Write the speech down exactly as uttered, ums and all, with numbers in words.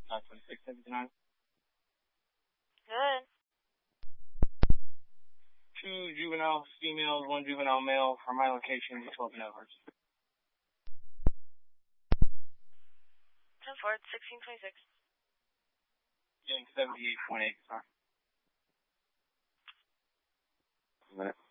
Uh, twenty-six seventy-nine. Good. Two juvenile females, one juvenile male from my location, twelve and over. ten four, sixteen twenty-six. Getting seventy-eight point eight, sorry. A minute.